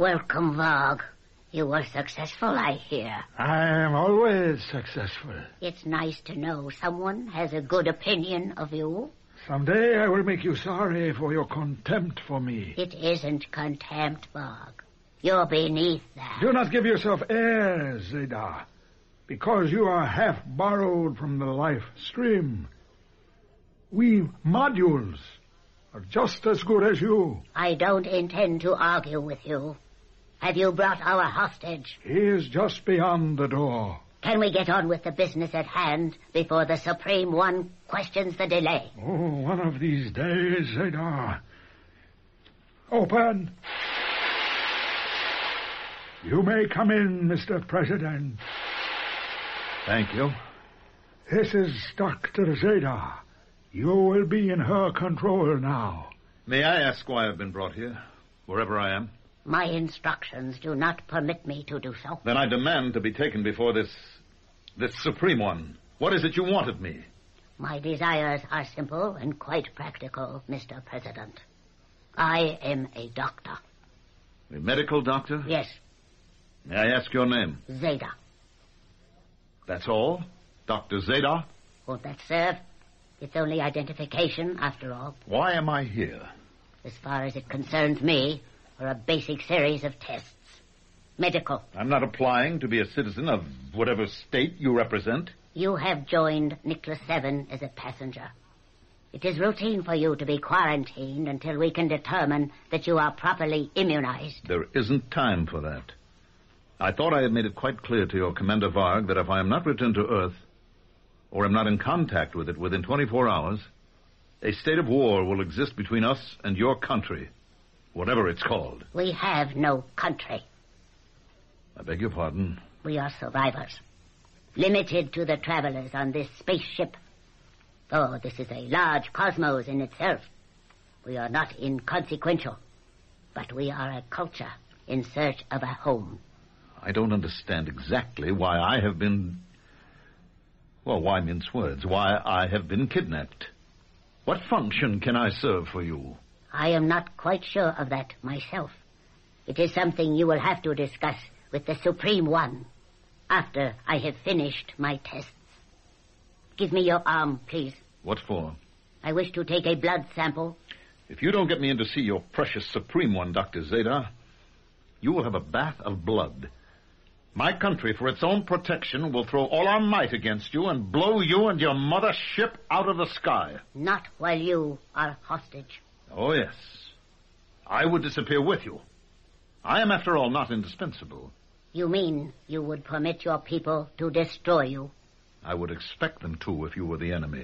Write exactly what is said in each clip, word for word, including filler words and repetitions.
Welcome, Varg. You were successful, I hear. I am always successful. It's nice to know someone has a good opinion of you. Someday I will make you sorry for your contempt for me. It isn't contempt, Varg. You're beneath that. Do not give yourself airs, Zeta. Because you are half borrowed from the life stream. We modules are just as good as you. I don't intend to argue with you. Have you brought our hostage? He is just beyond the door. Can we get on with the business at hand before the Supreme One questions the delay? Oh, one of these days, Zeta. Open. You may come in, Mister President. Thank you. This is Doctor Zeta. You will be in her control now. May I ask why I've been brought here, wherever I am? My instructions do not permit me to do so. Then I demand to be taken before this... this Supreme One. What is it you want of me? My desires are simple and quite practical, Mister President. I am a doctor. A medical doctor? Yes. May I ask your name? Zeta. That's all? Doctor Zeta? Won't that serve? It's only identification, after all. Why am I here? As far as it concerns me, for a basic series of tests. Medical. I'm not applying to be a citizen of whatever state you represent. You have joined Nicholas Seven as a passenger. It is routine for you to be quarantined until we can determine that you are properly immunized. There isn't time for that. I thought I had made it quite clear to your Commander Varg that if I am not returned to Earth, or am not in contact with it within twenty-four hours, a state of war will exist between us and your country, whatever it's called. We have no country. I beg your pardon? We are survivors, limited to the travelers on this spaceship. Oh, this is a large cosmos in itself. We are not inconsequential, but we are a culture in search of a home. I don't understand exactly why I have been... Well, why mince words? Why I have been kidnapped. What function can I serve for you? I am not quite sure of that myself. It is something you will have to discuss with the Supreme One after I have finished my tests. Give me your arm, please. What for? I wish to take a blood sample. If you don't get me in to see your precious Supreme One, Doctor Zeta, you will have a bath of blood. My country, for its own protection, will throw all our might against you and blow you and your mother ship out of the sky. Not while you are hostage. Oh, yes. I would disappear with you. I am, after all, not indispensable. You mean you would permit your people to destroy you? I would expect them to if you were the enemy.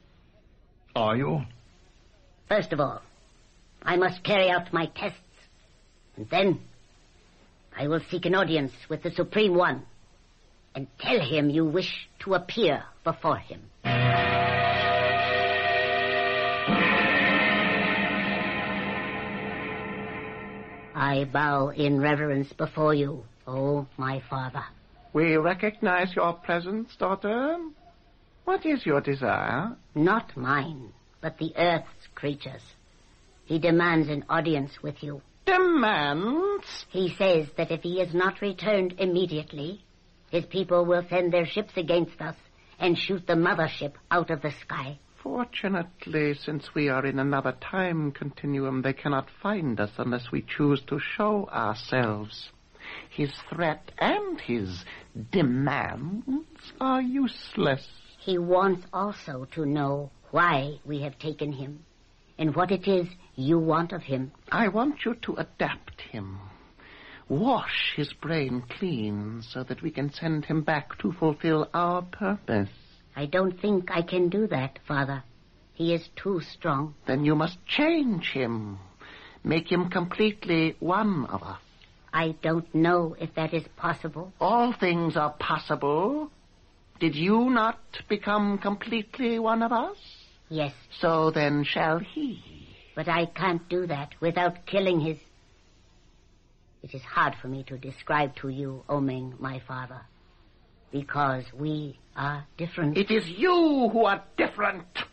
Are you? First of all, I must carry out my tests. And then I will seek an audience with the Supreme One and tell him you wish to appear before him. I bow in reverence before you, oh, my father. We recognize your presence, daughter. What is your desire? Not mine, but the Earth's creatures. He demands an audience with you. Demands? He says that if he is not returned immediately, his people will send their ships against us and shoot the mothership out of the sky. Fortunately, since we are in another time continuum, they cannot find us unless we choose to show ourselves. His threat and his demands are useless. He wants also to know why we have taken him and what it is you want of him. I want you to adapt him. Wash his brain clean so that we can send him back to fulfill our purpose. I don't think I can do that, Father. He is too strong. Then you must change him. Make him completely one of us. I don't know if that is possible. All things are possible. Did you not become completely one of us? Yes. So then shall he. But I can't do that without killing his... It is hard for me to describe to you, Oming, my father, because we are different. It is you who are different.